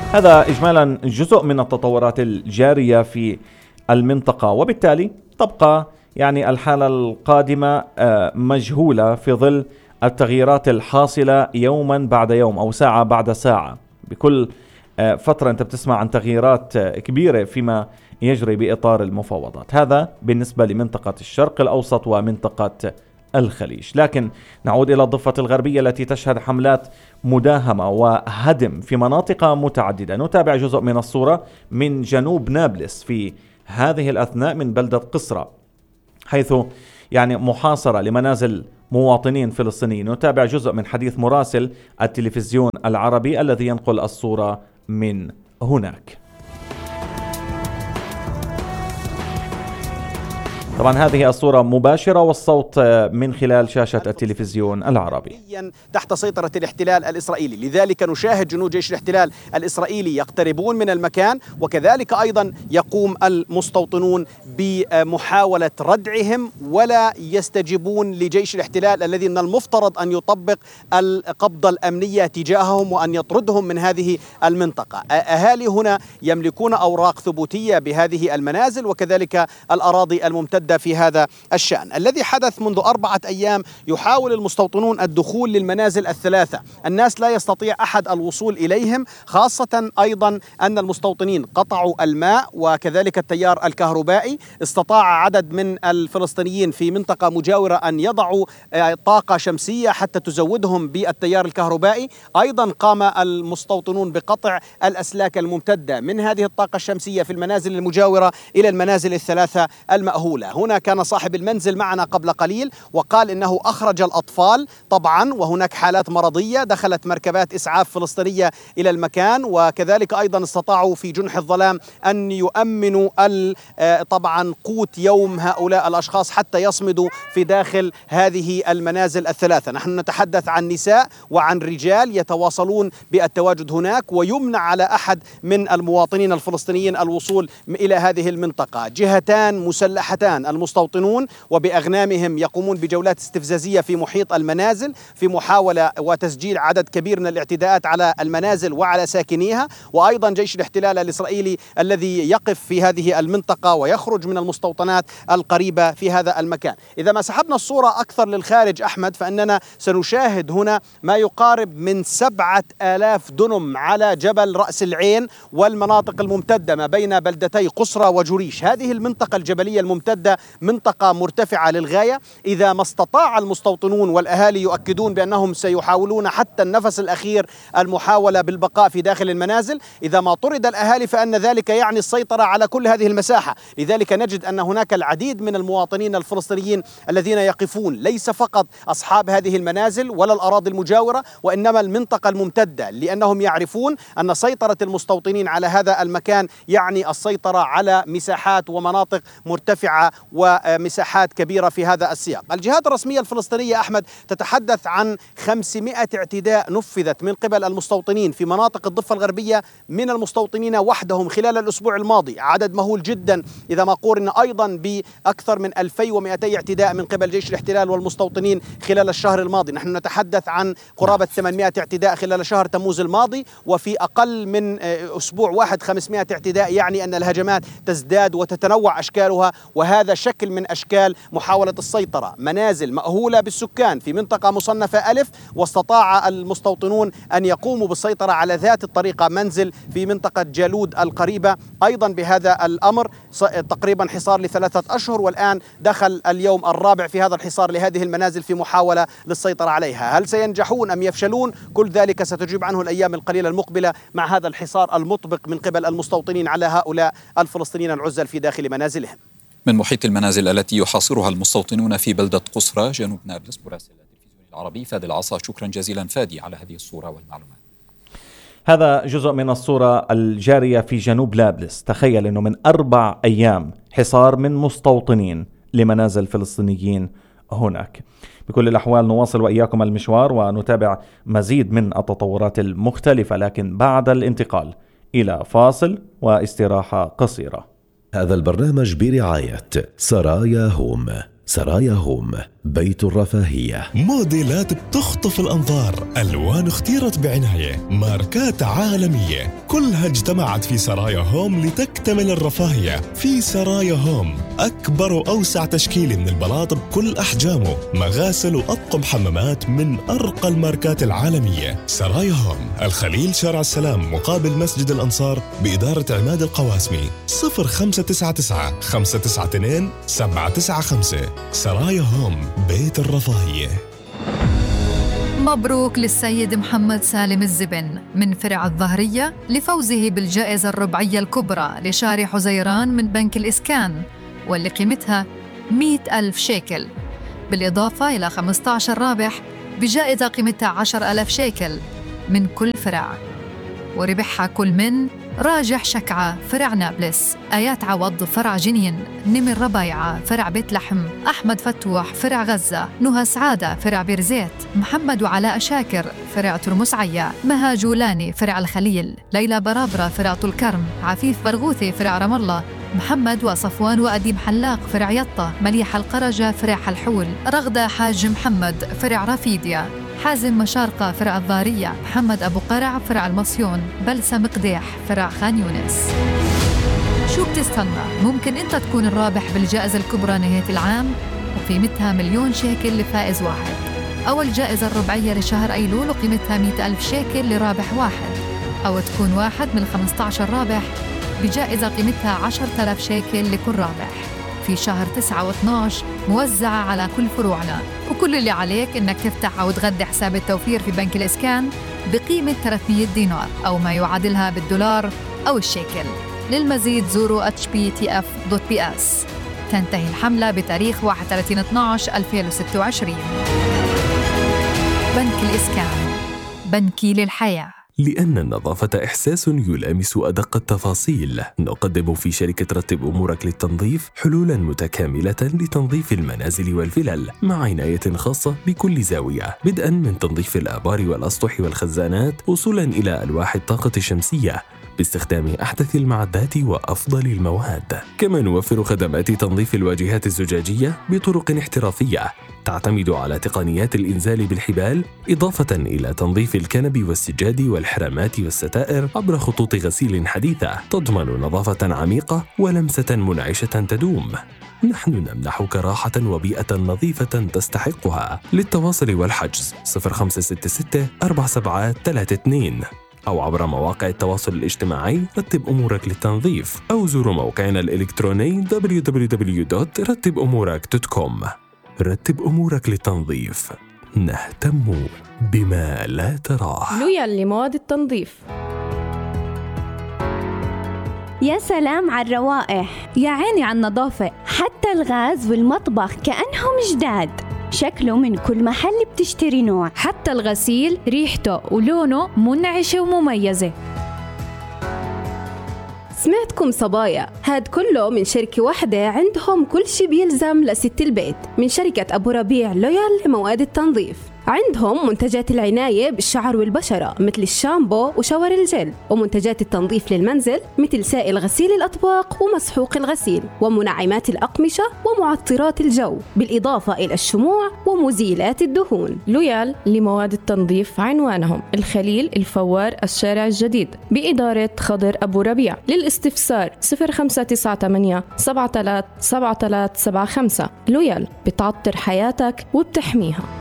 هذا إجمالا جزء من التطورات الجارية في المنطقة، وبالتالي تبقى يعني الحالة القادمة مجهولة في ظل التغييرات الحاصلة يوما بعد يوم أو ساعة بعد ساعة. بكل فترة أنت بتسمع عن تغييرات كبيرة فيما يجري بإطار المفاوضات. هذا بالنسبة لمنطقة الشرق الأوسط ومنطقة الخليج. لكن نعود إلى الضفة الغربية التي تشهد حملات مداهمة وهدم في مناطق متعددة. نتابع جزء من الصورة من جنوب نابلس في هذه الأثناء من بلدة قصرى، حيث يعني محاصرة لمنازل مواطنين فلسطينيين. نتابع جزء من حديث مراسل التلفزيون العربي الذي ينقل الصورة من هناك. طبعا هذه الصورة مباشرة والصوت من خلال شاشة التلفزيون العربي. تحت سيطرة الاحتلال الإسرائيلي، لذلك نشاهد جنود جيش الاحتلال الإسرائيلي يقتربون من المكان، وكذلك أيضا يقوم المستوطنون بمحاولة ردعهم ولا يستجيبون لجيش الاحتلال الذي من المفترض أن يطبق القبضة الأمنية تجاههم وأن يطردهم من هذه المنطقة. أهالي هنا يملكون أوراق ثبوتية بهذه المنازل وكذلك الأراضي الممتدة في هذا الشأن. الذي حدث منذ 4 أيام يحاول المستوطنون الدخول للمنازل الثلاثة، الناس لا يستطيع أحد الوصول إليهم، خاصة أيضا أن المستوطنين قطعوا الماء وكذلك التيار الكهربائي. استطاع عدد من الفلسطينيين في منطقة مجاورة أن يضعوا طاقة شمسية حتى تزودهم بالتيار الكهربائي. أيضا قام المستوطنون بقطع الأسلاك الممتدة من هذه الطاقة الشمسية في المنازل المجاورة إلى المنازل الثلاثة المأهولة. هنا كان صاحب المنزل معنا قبل قليل وقال إنه أخرج الأطفال طبعا، وهناك حالات مرضية. دخلت مركبات إسعاف فلسطينية إلى المكان، وكذلك أيضا استطاعوا في جنح الظلام أن يؤمنوا طبعا قوت يوم هؤلاء الأشخاص حتى يصمدوا في داخل هذه المنازل الثلاثة. نحن نتحدث عن نساء وعن رجال يتواصلون بالتواجد هناك، ويمنع على أحد من المواطنين الفلسطينيين الوصول إلى هذه المنطقة. جهتان مسلحتان، المستوطنون وبأغنامهم يقومون بجولات استفزازية في محيط المنازل في محاولة وتسجيل عدد كبير من الاعتداءات على المنازل وعلى ساكنيها، وأيضا جيش الاحتلال الإسرائيلي الذي يقف في هذه المنطقة ويخرج من المستوطنات القريبة في هذا المكان. إذا ما سحبنا الصورة أكثر للخارج أحمد، فإننا سنشاهد هنا ما يقارب من 7,000 دنم على جبل رأس العين والمناطق الممتدة ما بين بلدتي قصرى وجريش. هذه المنطقة الجبلية الممتدة منطقة مرتفعة للغاية. إذا ما استطاع المستوطنون والأهالي يؤكدون بأنهم سيحاولون حتى النفس الأخير المحاولة بالبقاء في داخل المنازل. إذا ما طرد الأهالي فإن ذلك يعني السيطرة على كل هذه المساحة. لذلك نجد أن هناك العديد من المواطنين الفلسطينيين الذين يقفون، ليس فقط أصحاب هذه المنازل ولا الأراضي المجاورة، وإنما المنطقة الممتدة، لأنهم يعرفون أن سيطرة المستوطنين على هذا المكان يعني السيطرة على مساحات ومناطق مرتفعة ومساحات كبيرة في هذا السياق. الجهات الرسمية الفلسطينية أحمد تتحدث عن 500 اعتداء نفذت من قبل المستوطنين في مناطق الضفة الغربية من المستوطنين وحدهم خلال الأسبوع الماضي، عدد مهول جدا إذا ما قورن أيضا بأكثر من 2200 اعتداء من قبل جيش الاحتلال والمستوطنين خلال الشهر الماضي. نحن نتحدث عن قرابة 800 اعتداء خلال شهر تموز الماضي، وفي أقل من أسبوع واحد 500 اعتداء، يعني أن الهجمات تزداد وتتنوع أشكالها، وهذا شكل من أشكال محاولة السيطرة. منازل مأهولة بالسكان في منطقة مصنفة ألف، واستطاع المستوطنون أن يقوموا بالسيطرة على ذات الطريقة منزل في منطقة جالود القريبة أيضا بهذا الأمر، تقريبا حصار ل3 أشهر، والآن دخل اليوم الرابع في هذا الحصار لهذه المنازل في محاولة للسيطرة عليها. هل سينجحون أم يفشلون؟ كل ذلك ستجيب عنه الأيام القليلة المقبلة مع هذا الحصار المطبق من قبل المستوطنين على هؤلاء الفلسطينيين العزل في داخل منازلهم. من محيط المنازل التي يحاصرها المستوطنون في بلدة قصرى جنوب نابلس، مراسل التلفزيون العربي فادي العصا. شكرا جزيلا فادي على هذه الصورة والمعلومات. هذا جزء من الصورة الجارية في جنوب نابلس. تخيل أنه من 4 أيام حصار من مستوطنين لمنازل فلسطينيين هناك. بكل الأحوال نواصل وإياكم المشوار ونتابع مزيد من التطورات المختلفة، لكن بعد الانتقال إلى فاصل واستراحة قصيرة. هذا البرنامج برعاية سرايا هوم. سرايا هوم بيت الرفاهية. موديلات بتخطف الأنظار، ألوان اختيرت بعناية، ماركات عالمية، كلها اجتمعت في سرايا هوم لتكتمل الرفاهية. في سرايا هوم أكبر وأوسع تشكيل من البلاط بكل أحجامه، مغاسل وأطقم حمامات من أرقى الماركات العالمية. سرايا هوم، الخليل، شارع السلام، مقابل مسجد الأنصار، بإدارة عماد القواسمي. 0599 592 795. سرايا هوم، بيت الرفاهية. مبروك للسيد محمد سالم الزبن من فرع الظهرية لفوزه بالجائزة الربعية الكبرى لشهر حزيران من بنك الإسكان، واللي قيمتها 100,000 شيكل، بالإضافة إلى 15 رابح بجائزة قيمتها 10,000 شيكل من كل فرع. وربحها كل من راجح شكعة فرع نابلس، آيات عوض فرع جنين، نمر ربايعة فرع بيت لحم، أحمد فتوح فرع غزة، نهى سعادة فرع بيرزيت، محمد وعلاء شاكر فرع ترمس عيا، مها جولاني فرع الخليل، ليلى برابرة فرع طول كرم، عفيف برغوثي فرع رام الله، محمد وصفوان وأديب حلاق فرع يطة، مليحة القرجة فرع حلحول، رغدة حاج محمد فرع رافيديا، حازم مشارقة فرع الضارية، محمد أبو قرع فرع المصيون، بلسم قديح فرع خان يونس. شو بتستنى؟ ممكن أنت تكون الرابح بالجائزة الكبرى نهاية العام وقيمتها 1,000,000 شيكل لفائز واحد، أو الجائزة الربعية لشهر أيلول وقيمتها 100,000 شيكل لرابح واحد، أو تكون واحد من 15 رابح بجائزة قيمتها 10,000 شيكل لكل رابح في شهر 9 و12 موزعة على كل فروعنا. وكل اللي عليك إنك تفتح أو تغذي حساب التوفير في بنك الإسكان بقيمة 300 دينار أو ما يعادلها بالدولار أو الشيكل. للمزيد زوروا hptf.bs. تنتهي الحملة بتاريخ 31/12/2026. بنك الإسكان، بنكي للحياة. لأن النظافة إحساس يلامس أدق التفاصيل، نقدم في شركة رتب أمورك للتنظيف حلولاً متكاملة لتنظيف المنازل والفلل مع عناية خاصة بكل زاوية، بدءاً من تنظيف الآبار والأسطح والخزانات وصولاً إلى ألواح الطاقة الشمسية باستخدام أحدث المعدات وأفضل المواد. كما نوفر خدمات تنظيف الواجهات الزجاجية بطرق احترافية تعتمد على تقنيات الإنزال بالحبال، إضافة إلى تنظيف الكنب والسجاد والحرامات والستائر عبر خطوط غسيل حديثة تضمن نظافة عميقة ولمسة منعشة تدوم. نحن نمنحك راحة وبيئة نظيفة تستحقها. للتواصل والحجز 0566 4732 أو عبر مواقع التواصل الاجتماعي رتب أمورك للتنظيف، أو زوروا موقعنا الإلكتروني www.rattibumourak.com. رتب أمورك للتنظيف، نهتم بما لا تراه. لويال لمواد التنظيف. يا سلام على الروائح، يا عيني على النظافة، حتى الغاز والمطبخ كأنهم جداد، شكله من كل محل بتشتري نوع، حتى الغسيل ريحته ولونه منعشة ومميزة. سمعتكم صبايا، هاد كله من شركة واحدة عندهم كل شي بيلزم لست البيت، من شركة أبو ربيع لويال لمواد التنظيف. عندهم منتجات العناية بالشعر والبشرة مثل الشامبو وشاور الجل، ومنتجات التنظيف للمنزل مثل سائل غسيل الأطباق ومسحوق الغسيل، ومنعمات الأقمشة ومعطرات الجو، بالإضافة إلى الشموع ومزيلات الدهون. لويال لمواد التنظيف عنوانهم الخليل الفوار الشارع الجديد بإدارة خضر أبو ربيع. للاستفسار 0598 737375. لويال بتعطر حياتك وبتحميها.